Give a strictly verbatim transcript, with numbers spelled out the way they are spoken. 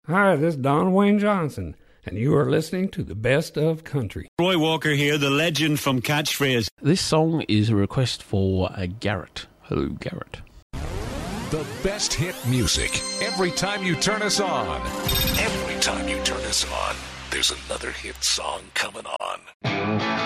Hi, this is Don Wayne Johnson, and you are listening to the Best of Country. Roy Walker here, the legend from Catchphrase. This song is a request for uh, Garrett. Hello, Garrett. The best hit music every time you turn us on. Every time you turn us on, there's another hit song coming on.